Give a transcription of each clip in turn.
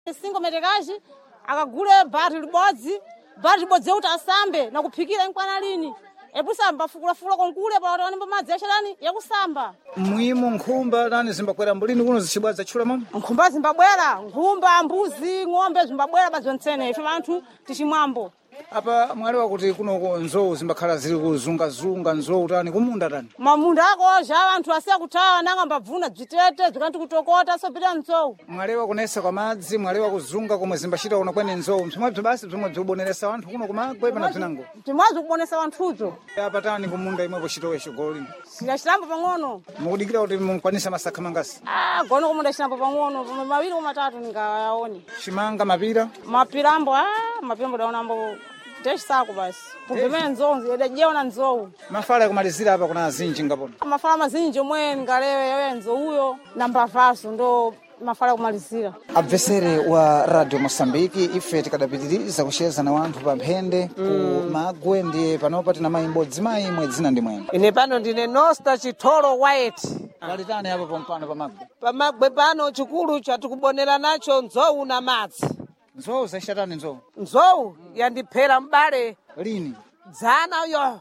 singo metekaji akagule bhati libodzi kuti asambe na kuphikira inkwana lini epusamba fukula konkule pa wani madzi yachalani yakusamba mwimo nkhumba nani zimbakwera mbulini kuno zichibwaza chula mama nkhumba zimbabwera nkhumba mbuzi ng'ombe zimbabwera bazontsene ife vanthu tichimwambo apa mwalewa kuti kuno nzowu zimbakhala zili kuzungazunga nzowu tani kumunda tani mamunda akoja vanthu asiya kuthawa nanga mbabvuna bzitete zikanti kutokota sobita nzowu mwalewa kunesa kwa madzi mwalewa kuzunga komwe zimbachita kuno kwene nzowu msomwebzo basi bzomwe bzikuboneresa wanthu kuno kumagwe pana bzinango timwazi kubonesa vanthuzo apa tani kumunda imwepo chitowe chigoli silachilambo pang'ono mukudikira kuti mukwanisa masakha mangasi gono kumunda chilambo pang'ono mawiri kumatatu ningayaone chimanga mapira mapirambo mapirambo daonambo ndechisako basi kupimene nzowu yedajeona nzowu mafala kumalizira apa kuna azinji ngapona mafala mazinji omwe ngalewe yewe nzowuyo na mbavaso ndo mafala kumalizira abvesere wa Radio Mosambiki ife tikadapitiriza kucheza na wanthu pa mphende ku magwe ndiye panopa tina mayi m'bodzi mayi mwe dzina ndi mwene ine pano ndine Nosta Chitholo White palitani apo pompano pa magwe pano chikulu chatikubonera nacho nzowu na madzi nzowu zachatani nzowu yandiphera mbale lini dzana yo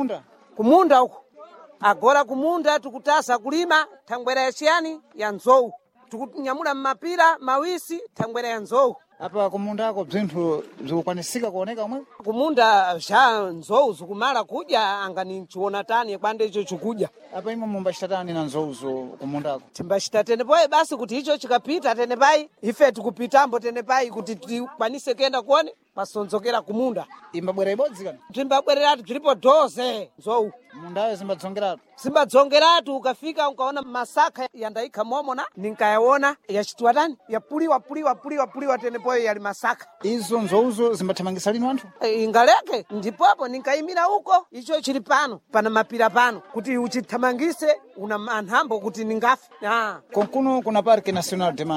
kumunda uko agora kumunda tikutasa kulima thangwera yachiyani ya nzowu tikunyamula mmapira mawisi thangwera ya nzowu apa kumunda ako bzinthu zikukwanisika kuoneka omwe kumunda zha nzowu zikumala kudya angani chiona tani kwande icho chikudya apa imwe mumbachita tani na nzowuzo kumundako timbachita tenepai basi kuti icho chikapita tenepai ife tikupitambo tenepai kuti tikwanise kenda kuone pasonzokera kumunda imbabwera ibodzi kana timbabwereratu zilipo 12 nzowu mundayo zimbadzongeratu ukafika ukaona masakha yandaikha momona ninkayaona yachitiwa tani yapuliwa tenepoyo yali masakha izo nzowuzo zimbathamangisa lini wanthu ingaleke ndipopo ninkayimira uko icho chili pano pana mapira pano kuti uchithamangise una anthambo kuti ningafe konkuno kuna Parque Nacional de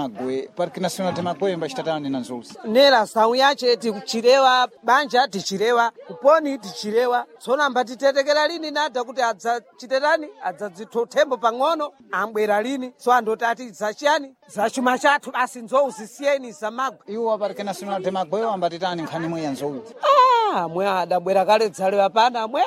Magwe imbachita tani na nzowuzi nera sawu yache tikuchirewa banja tichirewa kuponi tichirewa tsono ambatitetekera lini nada kuti adzachiterani adzadzithothembo pang'ono ambwera lini so andotati zachiyani zachuma chathu basi nzowu zisiyeni zamagwe iwo wa Parque Nacional de Magwe ambatitani nkhani mwe ya nzowu mwe adabwera kale dzalewa pano amwe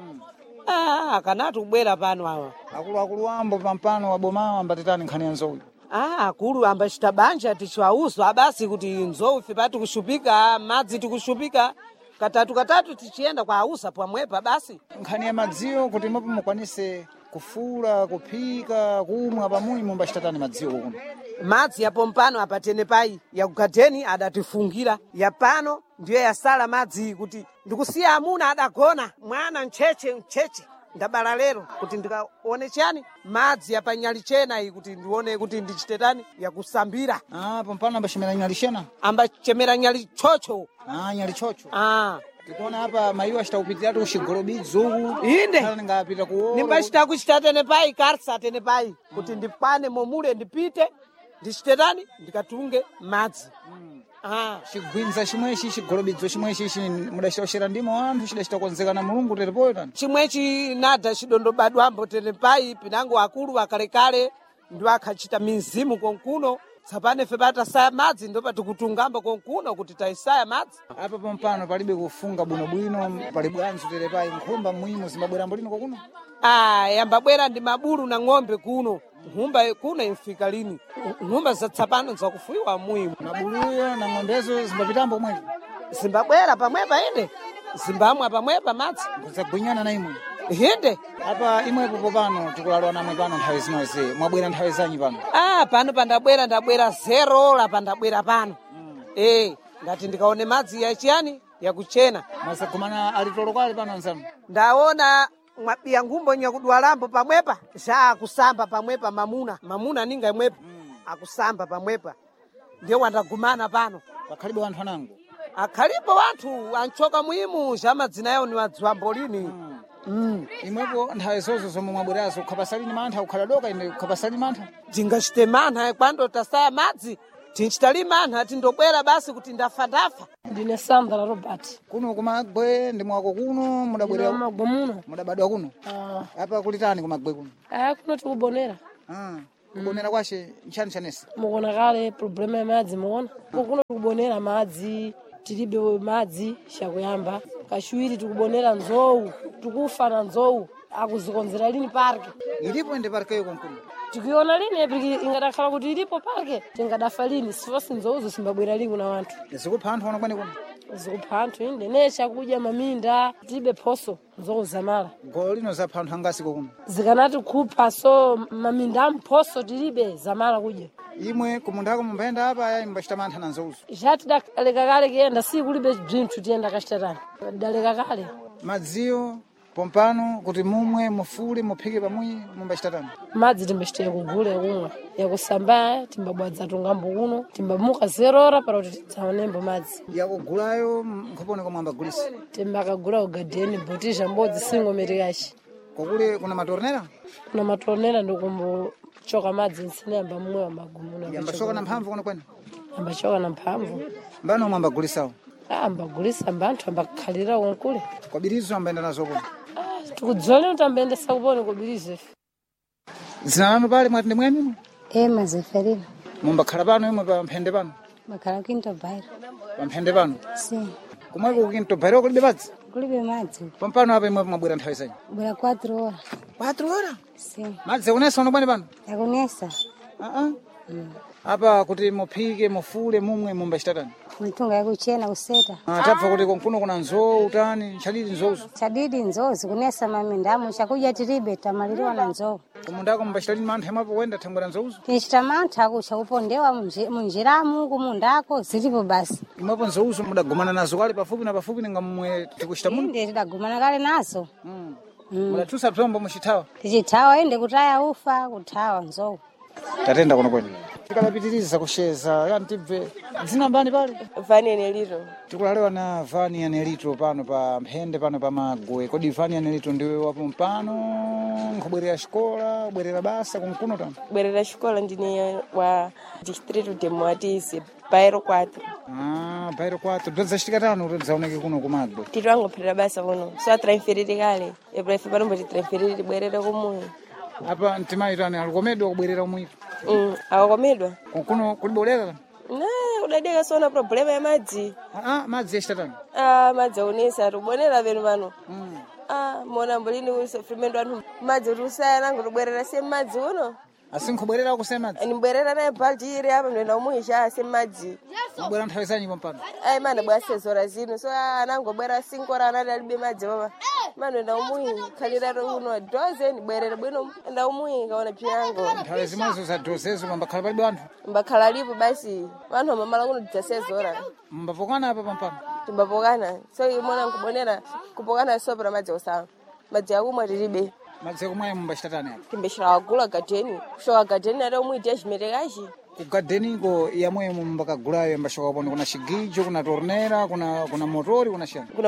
akanati kubwera pano awa akuluakulu ambo pampano wabomawo ambatitani nkhani ya nzowu akulu ambachita banja tichiwauza abasi kuti nzowu ife pati kushupika madzi tikushupika katatu tichienda kwa ausa pamwepa basi nkhani ya madziwo kuti mwepo mukwanise kufula kuphika kumwa pamuyi mumbachita tani madziwo kuno madzi yapo mpano apatene pai yakugadeni adatifungira yapano ndiyo yasala madzi kuti ndikusiya amuna adagona mwana mcheche ndabala lero kuti ndikaone chani madzi yapanyali chena iyi kuti ndione kuti ndichite tani yakusambira pompano ambachemera nyali chena ambachemera nyali chocho nyali chocho tikuona hapa maiwa achita kupitiratu kuchigolobidzo inde ngapita kuolo nimbachita kuchita tene pai karsa tene pai kuti ndipane momule ndipite ndichite tani ndikatunge madzi chigwinza chimwechi chigolobidzo chimwechi mudachitochera ndimo anthu chidachita konzeka na mulungu terepoyo tani chimwechi nada chidondobadwambo tene pai pinango akulu akalekale ndiwo akhachita mizimu konkuno tsapane fe patasaya madzi ndo patikutungamba konkuno kuti taisaya madzi apa pompano palibe kufunga bwinobwino pali bwanzo terepai nkhumba muhimu zimbabwera mbulino kwakuno yambabwera ndi mabulu na ng'ombe kuno nkhumba kuno imfika lini nkhumba zatsapano zakufuiwa muhimu mabuluyo na ng'ombezo zimbapitambo omwezo zimbabwera pamwepa inde zimbamwa pamwepa madzi zagwinyana na imwe inde apa imwepo popano tikulalwa namwe pano nthawi zinoze mwabwera nthawi zanyi pano pano pandabwera 0 la pandabwera pano ngati ndikaone madzi yachiyani yakuchena masagumana alitolokwali pano nzanu ndaona mwabiya ngumbo nyakudwalambo pamwepa akusamba pamwepa mamuna ninga imwepo akusamba pamwepa ndiye wandagumana pano pakhalibe wanthu anango akhalipo wanthu anchoka muhimu madzina yawo ni wadziwambo lini imwepo nthawi zozo zomwe mwabwerazo ukhapasalini mantha ukhaladoka ine ukhapasalini mantha tingachite mantha kwando tasaya madzi tinchitali mantha tindobwera basi kuti ndafa ndine Sandra Robert kuno kumagwe ndi mwako kuno mudabwera magwe muno mudabadwa kuno apa kulitani kumagwe kuno kuno tikubonera kubonera kwashe nchani chanesi mukuona kale problema ya madzi muona kuno tikubonera madzi tilibe madzi chakuyamba kachiwiri tikubonera nzowu tikufa na nzowu akuzikonzera lini parke ilipo ende parke yo konkuno tikiona lini epiki ingadakhala kuti ilipo parke tingadafa lini sifosi nzowuzo simbabwera lini kuna wanthu zikupha anthu wanokwane kuno zikupha anthu inde ne chakudya maminda tilibe phoso nzowu zamala golo lino zapha anthu angasiko kuno zikanati kupha so maminda amphoso tilibe zamala kudya imwe kumundako mumbayenda apa aya mbachita mantha na nzowuzo chati daleka kale kiyenda si kulibe bzinthu tiyenda kachitatani daleka kale madziyo pompano kuti mumwe mufule muphike pamwi mumbachitatani madzi timbachitira kugula kumwa yakusamba timbabwadza tungambo kuno timbamuka 0 hora para kuti tidzaonembo madzi yakugulayo nkhopone komwe ambagulisa timbakagula ugadeni botisha mbodzi singomerekashi kokule kuna matornera kuna matornera ndikumbochoka madzi nsine yamba mumwe wambagumuna yambachoka na mphamvu kuno kwene ambachoka na mphamvu mbano omwe ambagulisawo ambagulisa mbanthu ambakhalira konkule kwabirizo ambayenda nazo kuno tikudzole kuti ambayendesa kupone kubirize zina lanu pale mwati ndi mwemimo Ema Zeferina. mumbakhala pano imwe pa mphende pano Bakhala Kinto Bairo. pa mphende pano Si. kumweko kukinto bairo kulibe madzi Kulibe madzi. pompano apa imwe mwabwera nthawi zanyi Bwera 4 horas. 4 horas Si. madzi akunesa unokwane pano Yakunesa. apa kuti muphike mufule mumwe mumbachitatani Mitunga yakuchena kuseta. tabva kuti konkuno kuna nzowu utani nchadidi nzowuzo Chadidi nzozi kunesa mamindamu chakudya tilibe tamaliriwa na nzowu. kumundako mumbachitatini mantha imwepo wenda thangwera nzowuzo Tichita mantha akucha kupondewa munjiramu kumundako zilipo basi. imwepo nzowuzo mudagumana nazo kale pafupi na pafupi ninga mumwe tikuchita muno Inde tidagumana kale nazo. mudathusa bzombo muchithawa Tichithawa inde kutaya ufa kuthawa nzowu. tatenda kuno kwene tikadapitiriza kusheza yani tibve dzina mbani pale Vani Enelito. tikulalewa na Vani Enelito pano pa mphende pano pa magwe kodi Vani Enelito ndiwe wapo mpano nkubwerera xikola ubwerera basa kunkuno tano Bwerera xikola ndine wa distrito de Moatize, bairro 4. bairo 4 dodza xitika tano kuti dzaoneke kuno kumagwe Tito angopherera basa kuno. So transferiri kale. Ebraife panombo transferiri tibwerere kumuyi. apa ntimaitani alikomedwa kubwerera umwito Awakomedwa. kunkuno kulibolera Udadeka sona problema ya madzi. madzi yaxitatani Madzi aunesa tubonera venu vano. Mona mbulini usofrimendo anu madzi kuti usaya nangu tubwerera se madzi uno. asinkubwerera kusema madzi Ndibwerera naye bhaltiri apa ndenda umuhisha se madzi. ubwera nthawi zanyi pompano Ai mana bwase zora zino so anangobwera 5 hora anali alibe madzi baba mano enda umuyi khalira uno doze ndibwerere bwino enda umuyi kaona piyango nthawi zimwezo za dozezo pambakhala palibe anthu mbakhala lipo basi vanhu vamamala kuno dzasezora mbapokana apa pampano timbapokana so imona nkubonera kupokana sopra madzi osama madzi akumwa tilibe madzi akumwayo mumbachitatani apa timbeshera wagula gadheni kushoka gadheni ate umwitia chimerekachi kugadeniko yamweyo mumbakagulayo yambashoka pano kuna chigijo kuna tornera kuna motori kuna shana kuna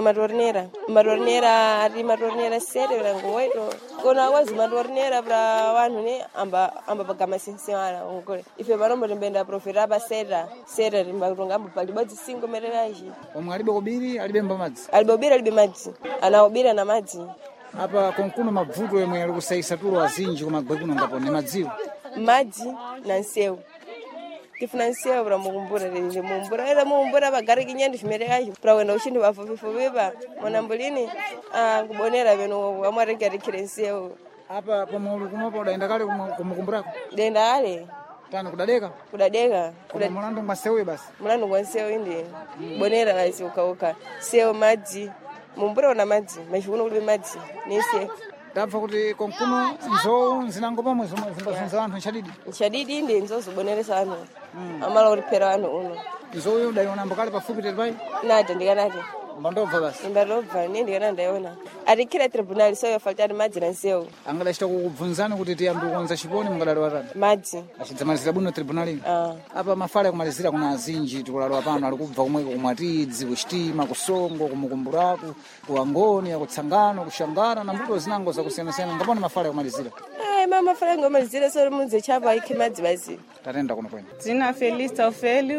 matornera ati matornera 7 vilango 8 kuna wazi matornera pra vanhu ne amba pagama sensewana ngole ife panombo timbenda profita pa seta timbakutonga amba palibodzi 5 merekachi omwe alibe kubiri alibe mba madzi alibe madzi anaobira na madzi apa konkuno mabvuto yomwe ali kusaisa tulo azinji kumagwe kuno ngapone madziwo madzi na nsewu tifuna nsewu pra mukumbura tili mukumbura pagare kinyandi chimerekachi pra wenda ushindi pafupifupipa monambulini nkubonera venu amwarengatikire nsewu apa pomwe kunopa udaenda kale kumukumburako denda ale tani kudadeka kudadeka mulandu ngwasewuye basi mulandu gwa nsewu indi bonera basi ukauka sewu madzi mumbura una madzi machikuno kulibe madzi nese tabva kuti konkuno nzowu zinango pomwe zimbazunza anthu nchadidi nchadidi indi nzoziboneresa anthu amala kutiphera anthu uno nzowu udayionambo kale pafupi teli pai nati ndikanati mbandobva basi imbandobva ni ndikana ndayona atikhira tribunali so yofalitani madzi na nsewu angadachita kukubvunzani kuti tiyambi kukonza chiponi mungadali watani madzi achidzamalizira bwino tribunalini apa mafala akumalizira kuna azinji tikulalewa pano ali kubva kumweko kumwatidzi kuchitima kusongo kumukumburaku kuangoni akutsangano kushangana na mbuto zinango zakusiyanasiyana ngapona mafala akumalizira mafala ngomalizira so munze chapa ikhe madzi basi tatenda kuno kwene dzina Felista Ofelio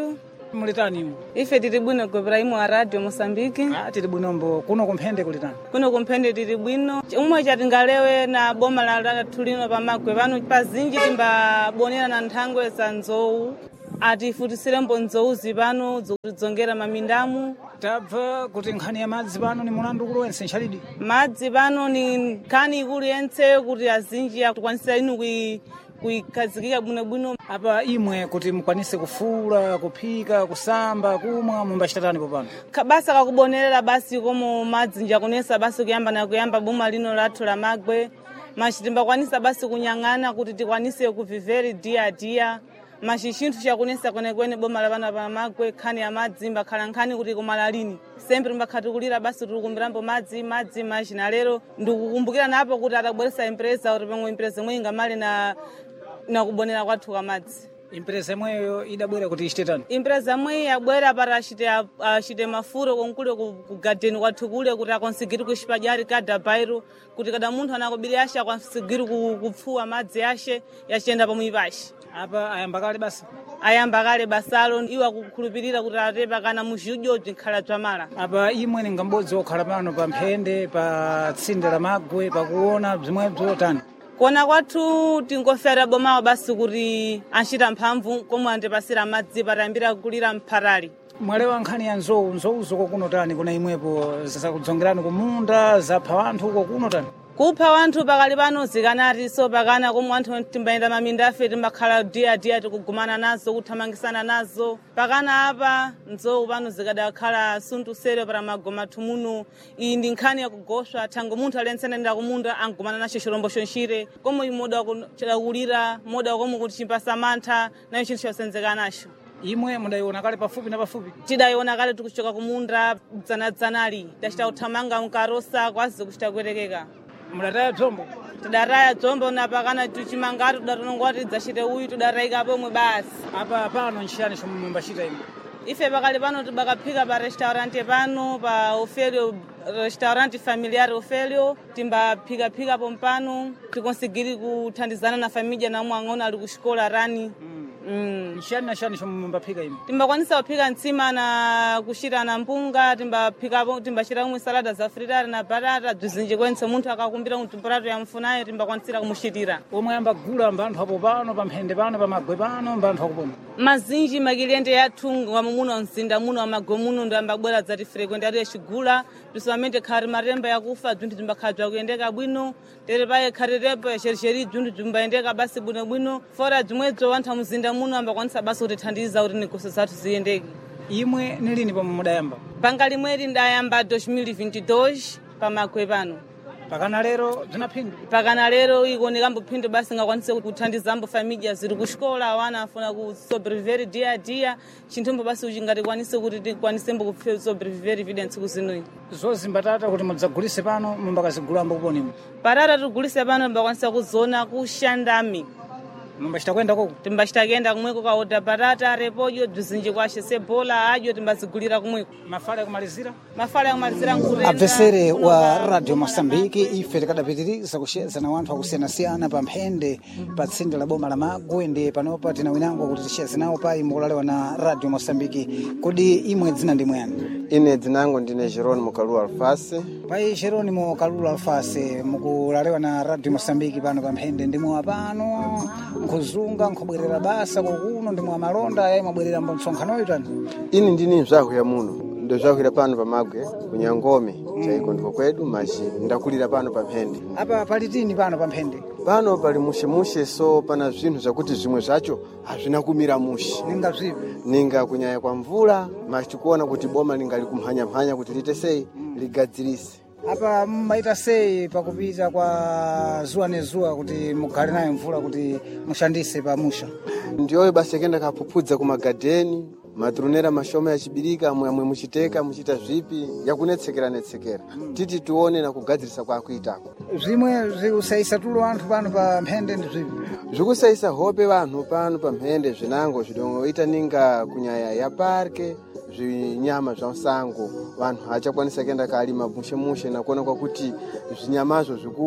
mulitani Ife tiri bwino ku Ibrahimu wa Radio Mosambiki. tili bwinombo kuno kumphende kulitani Kuno kumphende tiri bwino. Umwe chatingalewe na boma la tulino pamagwe pano pazinji timbabonera na nthangwe za nzowu. Atifutisire nzowu zipano zokudzongera mamindamu. tabva kuti nkhani ya madzi pano ni mulandu ukulu wense nchalidi Madzi pano ni nkhani ikulu yense kuti azinji akukwanisa inu kuikazikika bwinobwino. apa imwe kuti mukwanise kufuula kuphika kusamba kumwa mumbachitatani popano Basa kakubonerera basi komo madzi njakunesa basi kuyamba na kuyamba boma lino lathu la magwe. Machitimbakwanisa basi kunyang'ana kuti tikwanise kuviveri dia. Machinthu chakunesa kwenekwene boma la vana pa magwe khani ya madzi mbakhala nkhani kuti kumala lini. Sempre mbakhatikulira basi tikukumbirambo madzi machina lero. Ndikukumbukira napo kuti atabweresa empresa kuti pamwe empresa imwe ingamale na kubonera kwathu kwa madzi. impresa imweyo idabwera kuti ichitetani Impresa imwe yabwera para achite mafuro konkule ku garden kwathu kule kuti akonsigiri kuchipajari kada bairo kuti kada munthu anakubiri ashe akonsigiri kupfuwa madzi ashe yachenda pamwe pashe. apa ayamba kale basi Ayamba kale basalo iwa kukhulupirira kuti atepa kana muzhudyo bzinkhala bzamala. apa imwe ni ngambodzi okhala pano pa mphende pa tsinde la magwe pakuona bzimwebzo tani Kona kwathu tingofera bomawo basi kuti anchita mphamvu komwe andipasira madzi patambira kulira mpharali. mwalewa nkhani ya nzowuzo kokuno tani kuna imwepo zakudzongerani kumunda zapha wanthu kokuno tani Kupha wanthu pakali pano zikanati so pakana komwe wanthu timbayenda maminda afe timbakhala dia tikugumana nazo kuthamangisana nazo. Pakana apa nzowu pano zikadakhala suntusere para magoma athu muno. Iyi ndi nkhani yakugoswa thango munthu alensendera kumunda angumana nacho chilombo chonchire komwe moda kuchirakulira moda komwe kuti chimpasa mantha nayo chinthu chosenzeka nacho. imwe mudayiona kale pafupi na pafupi Tidayiona kale tikuchoka kumunda dzanali tachita kuthamanga mkarosa kwazi kuchita kuwerekeka. mudataya bzombo Tidaraya dzombo na pakana tuchimangati tudatonongwati dzachite uyu tidarayika pomwe basi. apa pano nchiyani chomwe mumbachita imwe Ife pakali pano tibakaphika pa restaurante pano pa Ofelio restaurante familiar Ofelio timbaphika pompano tikonsigiri kuthandizana na família na mwang'ono ali ku xikola rani. nchiyani na chiyani chomwe mumbaphika imwe Timbakwanisa kuphika ntsima na kuchita na mpunga timbachita kumwe salada za fritari na batata bzizinji kwense munthu akakumbira mtemperato ya mfunayo timbakwanisira kumuchitira. omwe ambagula mbanthu apo pano pamphende pano pamagwe pano mbanthu akupona Mazinji makiliyente yathu wamuno mzinda muno amagwe muno ndo ambabwera dzati frequent ati yachigula principalmente khari maremba yakufa bzinthu zimbakhala bzakuyendeka bwino tere paye kharirepo yaxerixeri bzinthu bzimbayendeka basi bwinobwino fora bzimwedzo wanthu mzinda muno ambakwanisa basi kutithandiza kuti negoso zathu ziyendeke. imwe ni lini pomwe mudayamba Panga limweri ndayamba 2022 pamagwe pano. pakana lero bzinaphindu Pakana lero ikuonekambo phindu basi ngakwanise kuthandizambo família ziri ku xikola wana afuna ku sobreviver dia chinthumbo basi uchingatikwanise kuti tikwanisembo ku sobreviver evidence kuzinuyi. zozimbatata kuti mudzagulise pano mumbakazigulambo kuponimwe Parara tigulise pano mbakwanisa kuzona kuxandami. mumbachita kwenda koko Timbachita kuyenda kumweko kaoda batata repolyo bzizinji kwashe sebola adyo timbazigulira kumweko. mafala yakumalizira Mafala yakumalizira nkurenda. abvesere wa Radio Mosambiki ife tikadapitiriza kusheza na wanthu akusiyana-siyana pa mphende pa tsinde la boma la magwe ndi panopa tina winango kuti ticheze nawo pa imwe kulalewa na Radio Mosambiki kodi imwe dzina ndi mwani ine dzinango ndine Jeronimo Kalula Alfase pai Jeronimo Kalula Alfase mukulalewa na Radio Mosambiki pano pa mphende ndimwe pano nkuzunga nkubwerera basa kokuno ndimwe amalonda yayi mwabwerera mbonsonkhanoyo tani ini ndini mzvahu ya muno ndozvahwira pano pamagwe kunyangome chaiko ndiko kwedu machi ndakulira pano pamphende apa palitini pano pa mphende pano pali mushe so pana zvinhu zvakuti zvimwe zvacho hazvina kumira mushe ninga zvipi ninga kunyaya kwa mvula machikuona kuti boma lingali kumhanya kuti lite sei ligadzirise apa mmaita sei pakupita kwa zuwa nezuwa kuti mukhale nayo mvula kuti mushandise pa musha ndiyoyo basi yakenda kaphupudza kumagadheni maturunera mashoma yachibirika amwe muchiteka muchita zvipi yakunetsekera titi tione na kugadzirisa kwakuitako zvimwe zvikusayisa tulo anthu pano pa mphende ndi zvipi zvikusayisa hope vanhu pano pa mphende zvinango zvidongoita ninga kunyaya ya parke zvinyama zvasango vanhu hachakwanisa kuenda kalima mushe na kuona kwakuti zvinyamazvo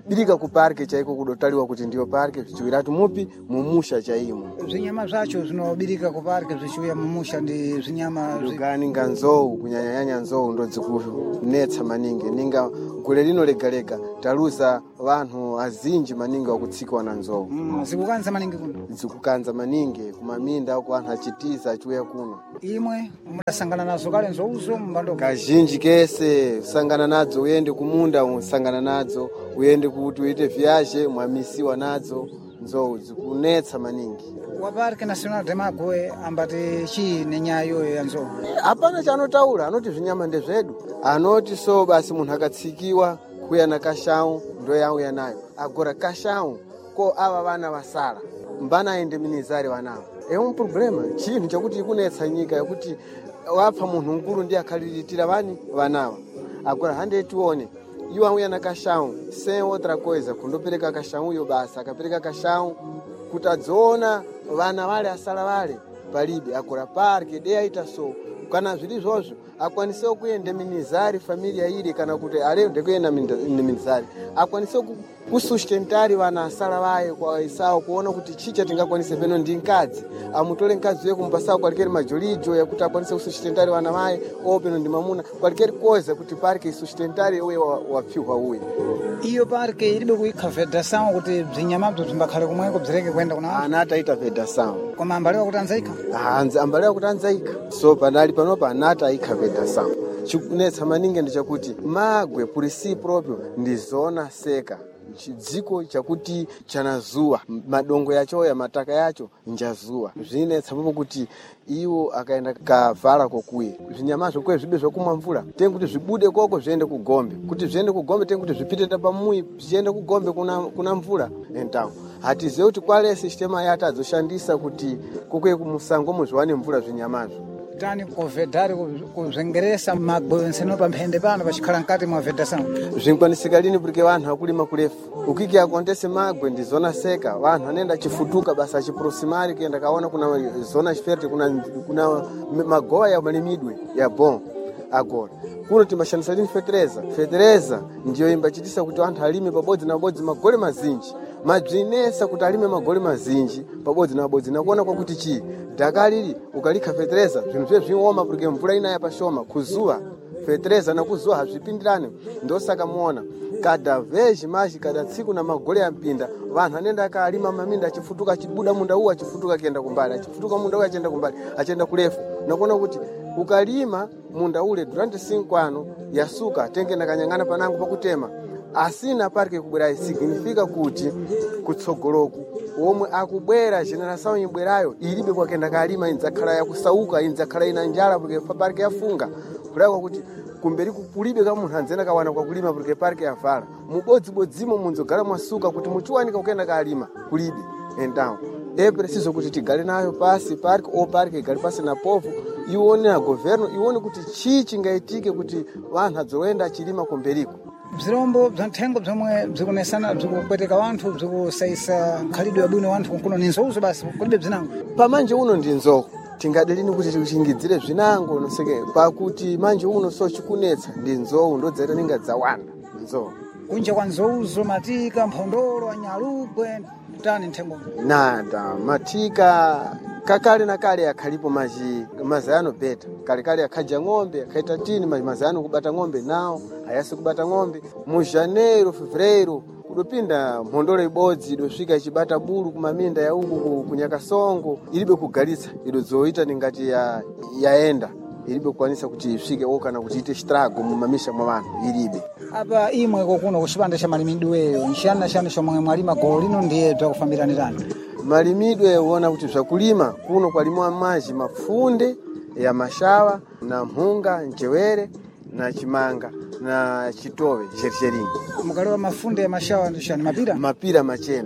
birika ku parke chaiko kudotaliwa kuti ndiyo parke vichiwiratu mupi mumusha chaimo. Zvinyama zvacho zvinobirika ku parke zvichiuya mumusha ndi zvinyama Lugani nga nzou kunyanyanya nzou ndo dzikunetsa maningi ninga gule lino lega taluza vanhu azinji maningi wakutsikwa na nzou. Zikukanza maningi kuno. Zikukanza maningi kumaminda uko anthu achitiza achiuya kuno. Imwe mudasangana nazo kale nzouzo mbando Kazhinji kese usangana nadzo uyende kumunda usangana nadzo uyende kuti uite viaje mwamisiwa nadzo nzou zikunetsa maningi. wa Parque Nacional de Magwe ambati chi nenyayo ya nzou. Hapana chanotaura anoti zvinyama ndezvedu anoti so basi munhu akatsikiwa kuya na kashawu ndo yauya nayo agora kashawu ko ava vana vasala mbana aende minizari vanawo. Un problema chinhu chakuti ikunetsa nyika yakuti wapfa munhu mukuru ndiye akhaliritira vani vanawa agora hande tione iwo auya na kashawu sem outra coisa kundopereka kashawuyo basa akapereka kashawu kuti adziona vana vale asala vale palibe agora parke de aita so kana zviri zvozvo akwanise kuenda minizari familia ile kana kuti ale ndekuenda minizari akwanise kusustentari vana asala vaye kwa isao kuona kuti chicha tingakwanise peno ndi nkadzi amutole nkadzi we kumpasa kwalikeri majolijo yakuti akwanise kusustentari vana vaye o peno ndi mamuna kwalikeri koza kuti parke isustentari we wapfihwa uye. Iyo parke ilibe kuikha federation kuti bzinyamabzo bzimbakhale kumweko bzireke kwenda kuna anata ita federation koma ambalewa kuti anzaika ambalewa kuti anzaika so panali panopa anata ikha federation. Chikunetsa maningi ndichakuti Magwe purisi proprio ndi zona seka chidziko chakuti chanazuwa madongo yacho ya mataka yacho njazuwa zvinetsa popo kuti iwo akaenda kavala kokuye zvinyamazvo kwe zvibe zvokumwa mvura tenga kuti zvibude koko zviende kugombe kuti zviende kugombe tenga kuti zvipite pamuyi zviende kugombe kuna mvura entawo hatiziwe kuti kwale sistema yata adzoshandisa kuti kokwe kumusango muzviwane mvura zvinyamazvo tani kuvedhari kuzvengeresa Magwe nseno pamphende pano pachikhala mkati mwa federation zvinkwanisika lini porque vanhu akulima kurefu ukiki akontese Magwe ndi zona seka vanhu anenda chifutuka basa chiproximari kenda kaona kuna zona chiferte kuna magowa ya malimidwe ya bon agora kuno timashandisa lini federeza ndiyo imbachitisa kuti anthu alime pabodzi na bodzi magole mazinji madzvinesa kuti alime magole mazinji pabodzi na bodzi nakuona kwakuti chi dakalili ukalikha federeza zvinhu zvezvioma porque mvula inaya pashoma kuzuwa federeza na kuzuwa hazvipindirane ndosaka muona kada veji maji kada tsiku na magole ya mpinda vanhu anenda akalima maminda achifutuka achibuda munda uwu achifutuka akienda kumbali achifutuka munda uwu achienda kumbali achienda kurefu nakuona kuti ukalima munda ule durante 5 ano yasuka tenge nakanyang'ana panango pakutema asina parke kubwera significa kuti kutsogoloku omwe akubwera generação ibwerayo ilibe kwakenda kalima inzakhala yakusauka inzakhala ina njala porque parke yafunga kulakwa kuti kumberi kulibe ka munthu anzena kawana kwa kulima porque parke yavala mubodzibodzimo munzogala mwasuka kuti muchiwanika kukenda kalima kulibe então é preciso kuti tigale nayo pasi parke o parke igale pasi na povo ione na governo ione kuti chi chingaitike kuti vanhu adzoenda achilima kumberiko. bzirombo bza nthengo bzomwe bzikunesana bzikupweteka wanthu bzikusaisa nkhalidwe yabwino wanthu kunkuno ni nzouzo basi kulibe bzinango pamanje uno ndi nzou tingade lini kuti tichingidzire bzinango noseke pakuti manje uno so chikunetsa ndi nzou ndodzera ninga dzawanda nzou kunja kwa nzouzo matika mphondolo anyalugwe tani nthengo nada matika kakale na kale akhalipo mazayano beta kale akhaja ng'ombe akhaita tini mazayano kubata ng'ombe nawo ayasi kubata ng'ombe mu janeiro fevereiro kudopinda mphondolo ibodzi idosvika ichibata bulu kumaminda ya uku kunyakasongo ilibe kugalitsa idozoita ningati yaenda ilibe kukwanisa kuti isvike okana kuti ite strago mumamisha mwa vanhu ilibe apa imwe kokuno kuchipanda cha malimidweyo nshana shomwe mwalima golo lino ndiye bzakufambiranirani malimidwe uona kuti zvakulima kuno kwalimwa maji mapfunde ya mashawa na mhunga njewere na chimanga na chitove chercherini mukalewa mafunde ya mashawa ndishani mapira machena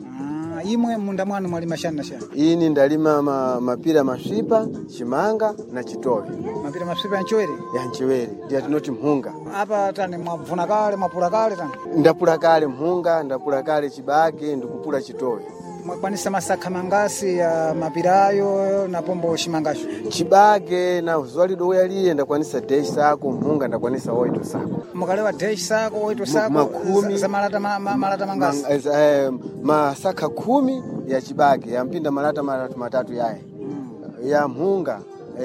imwe munda mwanu mwalima shana ini ndalima mapira masvipa chimanga na chitove mapira masvipa ya nchewere ndiye tinoti mhunga apa tani mwavuna kale mwapula kale tani ndapula kale mhunga ndapula kale chibage ndikupula chitove mwakwanisa masakha mangasi ya mapirayo na pombo chimangacho chibage na zuwa lidoya liye ndakwanisa 10 sako mhunga ndakwanisa 8 sako mukalewa 10 sako 8 sako makumi za malata mangasi masakha 10 ya chibage yampinda malata matatu yaye ya mhunga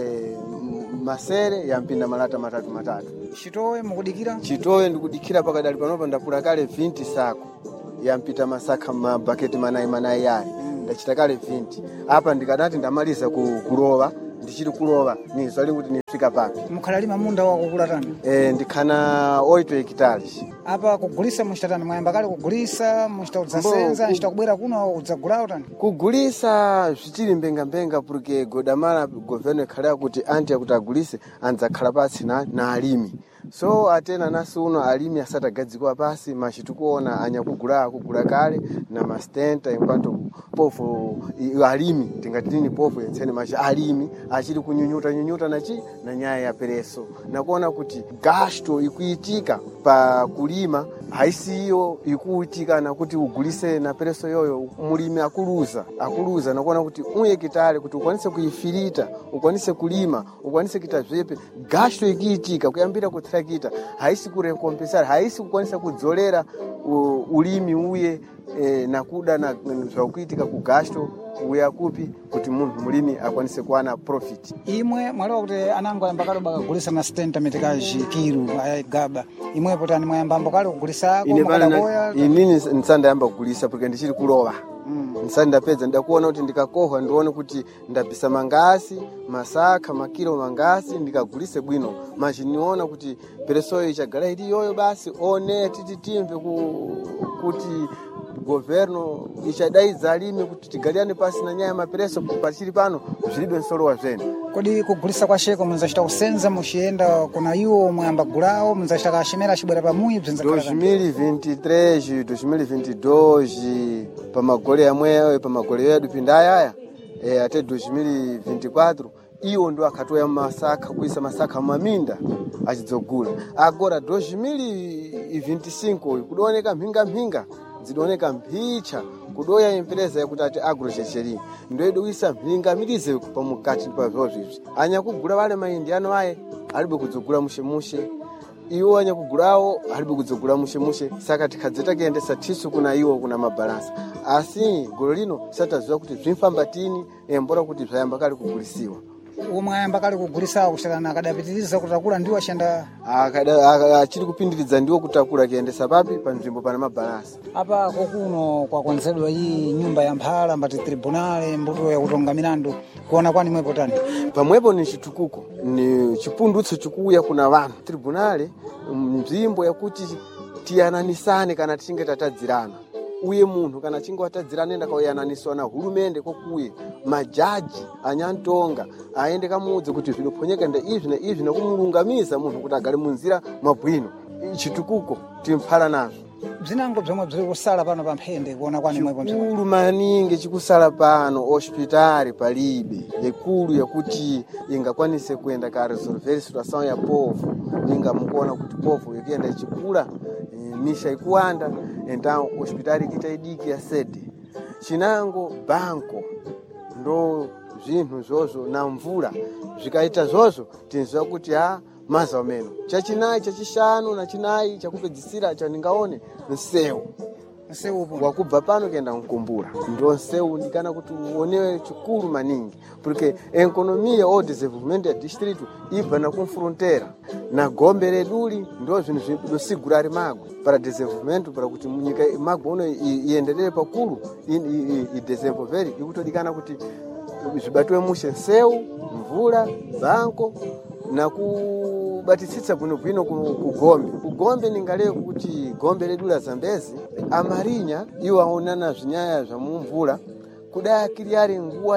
masere yampinda malata matatu chitowe mukudikira chitowe ndikudikira pakadali panopa ndapula kale 20 sako yampita masakha mabaketi manayi yaye ndachita kale 20 apa ndikanati ndamaliza kulova ndichiri kulova nizwali kuti nifika papi mukhalalima munda wakukulatani ndikhana 8 hekitali apa kugulisa muchitatani mwayamba kale kugulisa muchita kudzasenza muchita kubwera kuno kudzagulawo tani kugulisa zvichiri mbenga porque godamala governo ikhalea kuti anti yakuti agulise anzakhala pasi na alimi so atena nasi uno alimi asatagadzikwa pasi machitukuona kugula kale na mastenta enquanto povo alimi tingatini povo yetsene machi alimi achiri kunyunyuta na nyaya ya pereso nakuona kuti gasto ikuitika pa kulima haisiyo ikuitika na kuti ugulise na pereso yoyo mulimi akuluza nakuona kuti hekitali kuti ukwanise kuifirita ukwanise kulima ukwanise kita zvepe gasto ikiitika kuyambira kutrakita haisi kurekompensar haisi kukwanisa kudzolera ulimi uye nakuda na zvakuitika kugasto uya kupi kuti munhu mulimi akwanise kuwana profit imwe mwalewa kuti anango ayamba kale bakagulisa na stenta metikaji kiru ayagaba imwepo tani mwayambambo kale kugulisako makadaboya inini nsanda yamba kugulisa porque ndichiri kulova nsanda ndapedza ndakuona kuti ndikakohwa ndione kuti ndapisa mangasi masakha makilo mangasi ndikagulise bwino machiniona kuti peresoyo ichagala ili yoyo basi one tititimve kuti governo ichadaiza alimi kuti tigaliane pasi na nyaya mapereso pachiri pano zvilibe nsolowa zvene kodi kugulisa kwa sheko munzachita kusenza muchienda kuna iwo mwayamba gulawo munzachita kashemera chibwera pamuyi bzinzakhala 2023 2022 pamagole yamweyo pamagole yedu pindaya ate 2024 iwo ndo akhatoya masakha kuisa masakha maminda achidzogula agora 2025 kudooneka mphinga zidoneka mphicha kudoya empresa yakuti ati agrochecheri ndoedo kuisa mhingamirize pamukati pa zvozvizvi anyakugura vale maindiano aye alibe kudzogula mushemushe iwo anyakugurawo alibe kudzogula mushemushe saka tikhadzeta kuendesa tisu kuna iwo kuna mabalansa asi golo lino sataziva kuti zvimfambatini embora kuti zvayamba kale kugulisiwa umwe ayamba kale kugulisawo kusakana akadapitiriza kutakula ndiwo ashanda achiri kupindiridza ndiwo kutakula kiendesa papi panzvimbo pana mabalansa apa kokuno kwakonzedwa iyi nyumba ya mphala mbati tribunale mbuto yakutonga milandu kuona kwani mwepo tani pamwepo ni chitukuko ni chipundutso chikuuya kuna vanhu tribunale nzvimbo yakuti tiyananisane kana tichinge tatadzirana uye munhu kana chinge watadzirana enda kauyananiswa na hurumende kokuye majaji anyantonga aende kamuudze kuti zvinoponyeka nda izvi nekumulungamiza munhu kuti agare munzira mabwino chitukuko timphala nazvo bzinango bzomwe bziri kusala pano pamphende kuona kwani mwepo chikulu maningi chikusala pano hospitali palibe ekulu yakuti ingakwanise kuenda ka resolver situação ya povo ningamukuona kuti povo yekuenda ichikula misha ikuwanda então hospitali kitaidiki ya sede chinango banco ndo zvinhu zvozvo na mvura zvikaita zvozvo tinziva kuti maza omeno chachinayi chachishanu na chinayi chakupedzisira chaningaone nsewu wakubva pano kuenda Mkumbura ndo nsewu ndikana kuti uonewe chikulu maningi porque economia o desenvolvimento ya district ibva na kumfrontera na gombe reduli ndo zvinhu zvinosigura rimago para desenvolvimento para kuti munyika mago uno ienderere pakulu i desenvolvere ikutodikana kuti zvibatwe mushe nsewu mvura banko na kubatisitsa bwinobwino kugombe ningaleko kuti gombe redu la Zambezi amarinya iwo aonana zvinyaya zva mumvura kudaya kiriari nguwa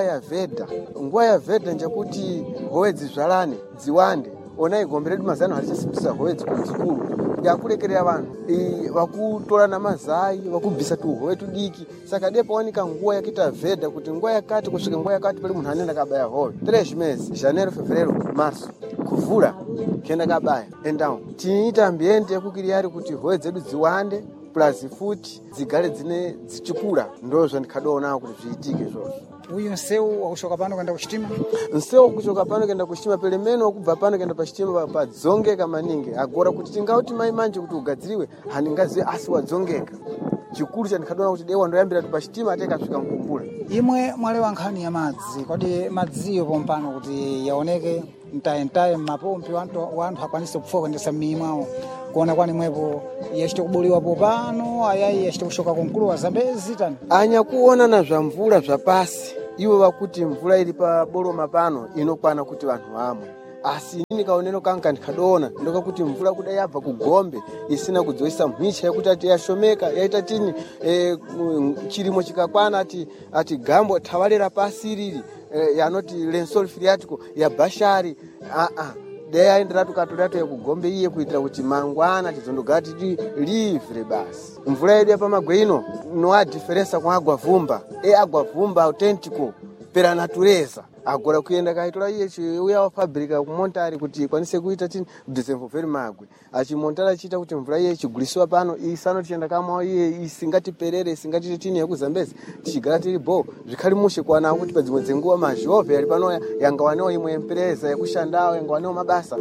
ya veda njakuti hoedzi zvalane dziwande ona igombe redu mazano halichasipisa hoedzi kuzikulu yakulekerera vanhu vakutora na mazai vakubvisa tuhoe tudiki saka depo wanika nguwa yakita veda kuti nguwa yakati kusvika nguwa yakati pali munhu anenda kabaya howe 3 meses janeiro fevereiro marso kuvhura kenda kabaya endao tiita ambiente yakukiriari kuti howe dzedu dziwande plus futi zigale dzine zichikula ndozvo ndikadaona kuti zviitike izvozvo. Uyu nseu wakushoka pano kuenda kuchitima? Nseu kuchoka pano kuenda kuchitima pelemeno kubva pano kuenda pachitima padzongeka maningi agora kuti tingauti mai manje kuti ugadziriwe handingazive asi wadzongeka. Chikuru chandikadaona kuti dewa ndoyambira pachitima atekasvika Mkumbula. Imwe mwalewa nkhani ya madzi, kodi madziyo pompano kuti yaoneke ntaye mapompi wanthu akwanise kupfuwa kuendesa m'mimba mwawo kuona kwani mwepo yachite kubuliwa popano ayayi yachite kushoka kumkulu wa Zambezi tani anyakuona na zva mvula zva pasi iwo vakuti mvula iri pa boloma pano inokwana kuti vanhu vamwe asi nini kaoneno kanka ndikadona ndoka kuti mvula kuda yabva kugombe isina kudzoisa mhicha yekuti ati yashomeka yaita tini chirimo chikakwana ati gambo thavalera pasi riri yanoti lensol phreatic ya bashari deya indira tukatodato yekugombe iye kuitira kuti mangwana tizondogara titi livre basi mvula yedu yapamagwe ino noa diferensa kwa agwavumba agwavumba autentico pera natureza agora kuenda kaitora iye chiuya wafabrika kumontari kuti ikwanise kuita tini kudesemvovheri magwe achimontara achiita kuti mvura iye chigulisiwa pano isano tichenda kama iye isingatiperere isingati tini yakuzambezi tichigara tiri bo zvikali mushe kwana kuti padzimwe dzenguwa mazhove ari pano yangawanewo imwe empresa yekushandawo yangawanewo mabasa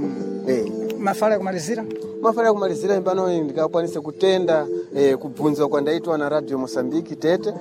mafala kumalizira pano ndikakwanisa kutenda kubvunza kwandaitwa na Radio Mosambiki Tete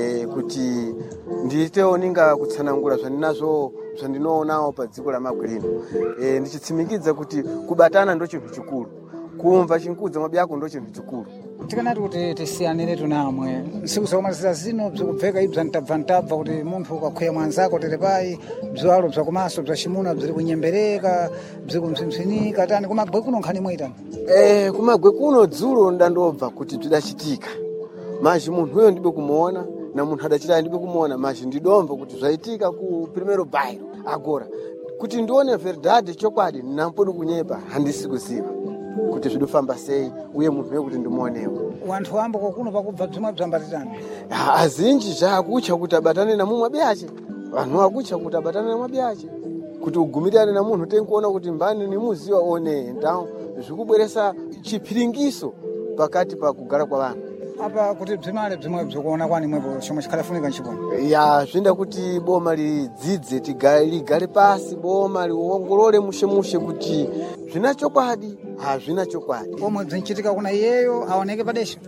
kuti ndiitewo ninga kutsanangura zvandinazvo zvandinoonawo padziko la Magwirino ndichitsimikidza kuti kubatana ndo chinhu chikuru kumva chinkudza mwabi yako ndo chinhu chikuru tikanati kuti tisiyanire tunamwe nsiku zokumalizira zino bzikubveka ibza ntabva kuti munthu ukakhuya mwanzako telepai bziwalo bzakumaso bzachimuna bziri kunyembereka bzikumpsipsinika tani kumagwe kuno nkhani mwaitani kumagwe kuno dzulo ndandobva kuti bzidachitika mazhi munthu uyo ndibe kumuona na munthu adachita ndibe kumuona mazhi ndidomva kuti zvaitika ku Primeiro Bairro agora kuti ndione verdade chokwadi nampodi kunyepa handisi kuziva kuti zvidofamba sei uye munthu uyo kuti ndimuonewo wanthu wambo kokuno pakubva bzimwe bzambatitani azinji zvakucha kuti abatane na mumwe abiyache vanhu vakucha kuti abatane na mwabiyache kuti ugumirane na munthu tenkuona kuti mbani nimuziwa one ndao zvikubweresa chiphiringiso pakati pa kugara kwa vanhu apa kuti bzimale bzimwe bzokuona kwani mwepo chomwe chikhalafunika nchipona zvinda kuti boma lidzidze ligare pasi boma liongolole mushe kuti zvina chokwadi hazvina chokwadi omwe bzinchitika kuna iyeyo aoneke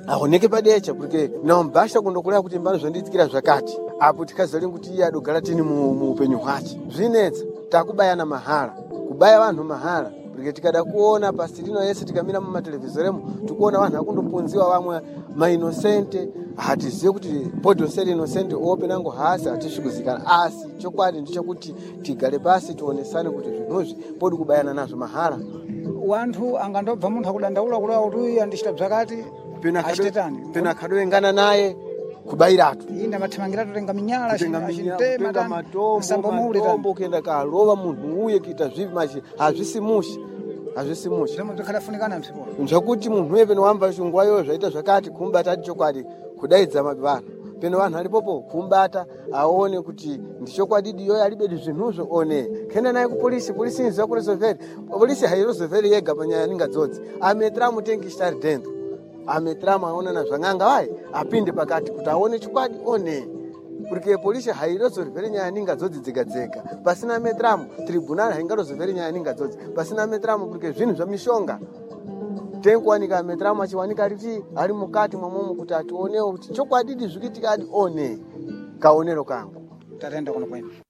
padesha porque naombasha kundokulea kuti mbano zvandiitikira zvakati apo tikazali kuti iye adogara tini muupenyu hwache zvinetsa takubayana mahala kubaya vanhu mahala porque tikada kuona pasi rino yese tikamira mumatelevizioremu tikuona vanhu akundopunziwa vamwe mainosente hatizive kuti podoseri inosente ope nango hasi hatisvikuzikana asi chokwadi ndichokuti tigare pasi tionesane kuti zvinhuzvi podi kubayana nazvo mahala wanthu angandobva munthu akudandaula kuleva kuti uyu andichita bzakati achitetani pena kadoengana naye kubayiratu inda mathamangira totenga minyala achitema matombo kuenda kalova munthu uye kuita zvivi machi hazvisimushi zvomwe bzikhalafunikana msipo zvakuti munthu uye peno wamva chingwa iyoyo zvaita zvakati kumbata ati chokwadi kudaidza vanhu peno vanhu alipopo kumbata aone kuti ndichokwadidi iyoyo alibedi zvinhuzvo one kenda naye kupolisi inziva kurezovheri polisi hairozovheri yega panyaya ningadzodzi ametramu tenkishtari dentro ametramu aona na zvang'anga vai apinde pakati kuti aone chokwadi one porque polisi hairozovheri nyaya ningadzodzi dzega pasina metramu tribunal haingarozovheri nyaya ningadzodzi pasina metramu porque zvinhu zvamishonga tenkuwanika metramu achiwanika riti ari mukati mwamomo kuti ationewo kuti chokwadidi zvikiitika adi one kaonero kangu tatenda kuno kwenu